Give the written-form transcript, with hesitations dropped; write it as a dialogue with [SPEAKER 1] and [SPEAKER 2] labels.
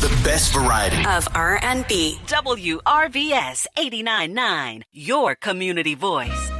[SPEAKER 1] The best variety
[SPEAKER 2] of R&B.
[SPEAKER 3] WRVS 89.9, your community voice.